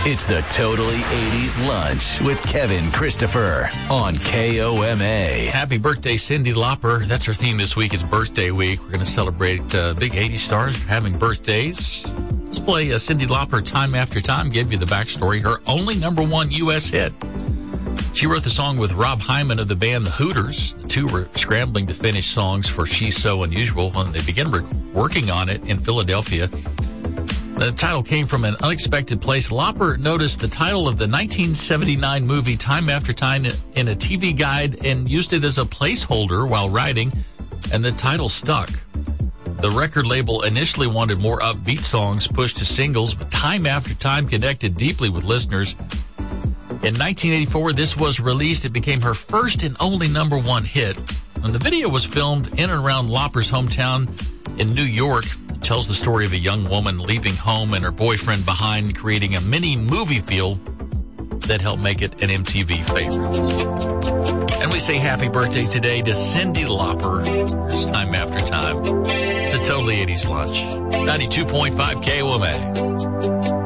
It's the Totally 80s Lunch with Kevin Christopher on KOMA. Happy birthday, Cyndi Lauper. That's her theme this week. It's birthday week. We're going to celebrate big 80s stars having birthdays. Let's play Cyndi Lauper Time After Time. Gave you the backstory. Her only #1 U.S. hit. She wrote the song with Rob Hyman of the band The Hooters. The two were scrambling to finish songs for She's So Unusual when they began working on it in Philadelphia. The title came from an unexpected place. Lauper noticed the title of the 1979 movie Time After Time in a TV guide and used it as a placeholder while writing, and the title stuck. The record label initially wanted more upbeat songs pushed to singles, but Time After Time connected deeply with listeners. In 1984, this was released. It became her first and only #1 hit. And the video was filmed in and around Lauper's hometown in New York. It tells the story of a young woman leaving home and her boyfriend behind, creating a mini movie feel that helped make it an MTV favorite. And we say happy birthday today to Cyndi Lauper. It's Time After Time. It's a Totally 80s Lunch. 92.5 KOMA.